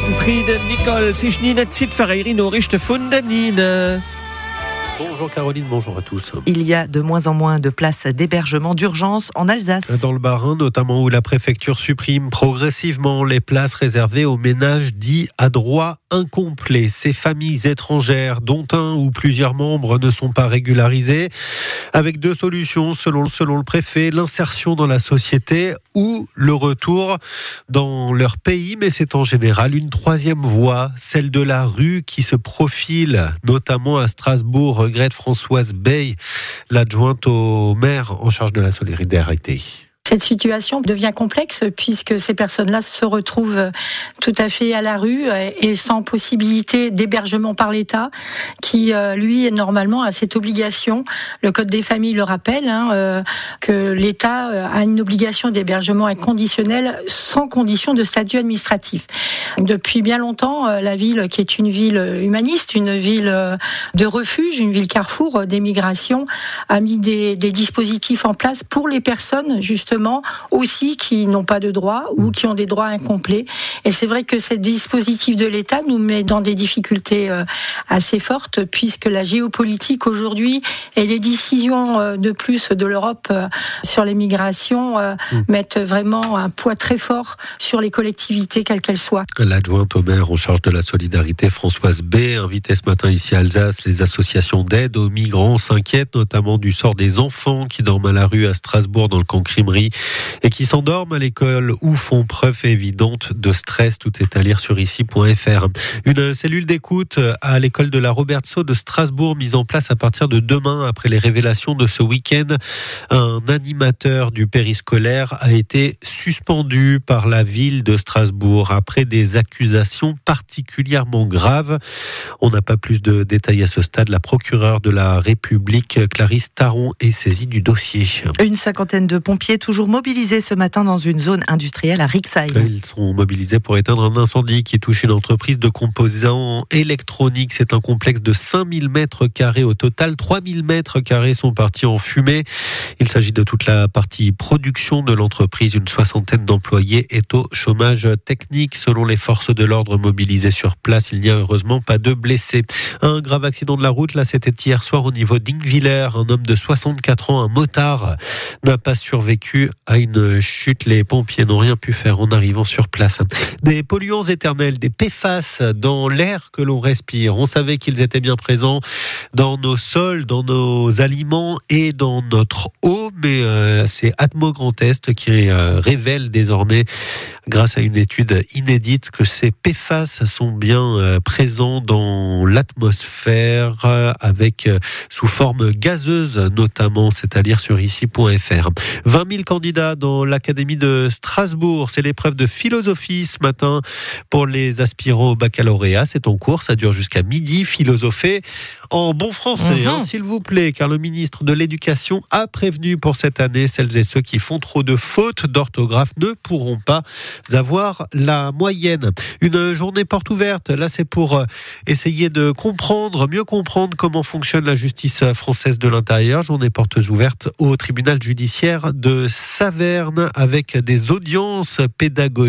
Frieden, Nicole, sich nie net Zeit für ihre Nachrichten von der Nina. Bonjour Caroline, bonjour à tous. Il y a de moins en moins de places d'hébergement d'urgence en Alsace. Dans le Bas-Rhin notamment, où la préfecture supprime progressivement les places réservées aux ménages dits à droit incomplet. Ces familles étrangères dont un ou plusieurs membres ne sont pas régularisés, avec deux solutions selon le préfet, l'insertion dans la société ou le retour dans leur pays. Mais c'est en général une troisième voie, celle de la rue qui se profile, notamment à Strasbourg, regrette Françoise Bey, l'adjointe au maire en charge de la solidarité. Cette situation devient complexe puisque ces personnes-là se retrouvent tout à fait à la rue et sans possibilité d'hébergement par l'État qui, lui, normalement a cette obligation. Le Code des familles le rappelle, que l'État a une obligation d'hébergement inconditionnel sans condition de statut administratif. Depuis bien longtemps, la ville, qui est une ville humaniste, une ville de refuge, une ville carrefour des migrations, a mis des dispositifs en place pour les personnes, justement, aussi qui n'ont pas de droits ou qui ont des droits incomplets. Et c'est vrai que ces dispositifs de l'État nous met dans des difficultés assez fortes puisque la géopolitique aujourd'hui et les décisions de plus de l'Europe sur les migrations mettent vraiment un poids très fort sur les collectivités, quelles qu'elles soient. L'adjointe au maire en charge de la solidarité, Françoise Bey, invitée ce matin ici à Alsace, les associations d'aide aux migrants s'inquiètent notamment du sort des enfants qui dorment à la rue à Strasbourg dans le camp Crimery et qui s'endorment à l'école ou font preuve évidente de stress. Tout est à lire sur ici.fr. Une cellule d'écoute à l'école de la Robertsau de Strasbourg mise en place à partir de demain après les révélations de ce week-end. Un animateur du périscolaire a été suspendu par la ville de Strasbourg après des accusations particulièrement graves. On n'a pas plus de détails à ce stade. La procureure de la République, Clarisse Taron, est saisie du dossier. Une cinquantaine de pompiers toujours mobilisés ce matin dans une zone industrielle à Rixheim. Ils sont mobilisés pour éteindre un incendie qui touche une entreprise de composants électroniques. C'est un complexe de 5000 mètres carrés au total. 3000 mètres carrés sont partis en fumée. Il s'agit de toute la partie production de l'entreprise. Une soixantaine d'employés est au chômage technique. Selon les forces de l'ordre mobilisées sur place, il n'y a heureusement pas de blessés. Un grave accident de la route, là c'était hier soir au niveau d'Ingwiller. Un homme de 64 ans, un motard, n'a pas survécu à une chute. Les pompiers n'ont rien pu faire en arrivant sur place. Des polluants éternels, des PFAS dans l'air que l'on respire. On savait qu'ils étaient bien présents dans nos sols, dans nos aliments et dans notre eau, mais c'est Atmo Grand Est qui révèle désormais, grâce à une étude inédite, que ces PFAS sont bien présents dans l'atmosphère avec sous forme gazeuse notamment. C'est à lire sur ici.fr. 20 000 candidats dans l'Académie de Strasbourg. C'est l'épreuve de philosophie ce matin pour les aspirants au baccalauréat. C'est en cours, ça dure jusqu'à midi. Philosopher en bon français, s'il vous plaît, car le ministre de l'Éducation a prévenu pour cette année, celles et ceux qui font trop de fautes d'orthographe ne pourront pas avoir la moyenne. Une journée porte ouverte, là c'est pour essayer de mieux comprendre comment fonctionne la justice française de l'intérieur. Journée portes ouvertes au tribunal judiciaire de Saverne avec des audiences pédagogiques.